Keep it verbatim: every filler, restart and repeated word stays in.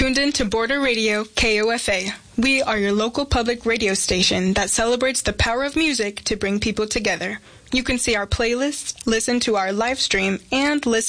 tuned in to Border Radio K O F A. We are your local public radio station that celebrates the power of music to bring people together. You can see our playlists, listen to our live stream, and listen